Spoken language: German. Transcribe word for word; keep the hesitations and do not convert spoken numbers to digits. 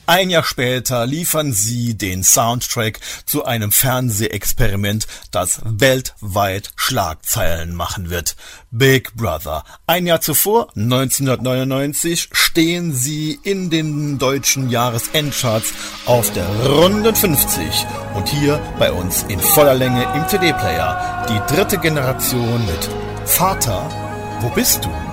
Ein Jahr später liefern sie den Soundtrack zu einem Fernsehexperiment, das weltweit Schlagzeilen machen wird. Big Brother. Ein Jahr zuvor, neunzehnhundertneunundneunzig, stehen sie in den deutschen Jahresendcharts auf der runden fünfzig und hier bei uns in voller Länge im C D-Player. Die dritte Generation mit Vater, wo bist du?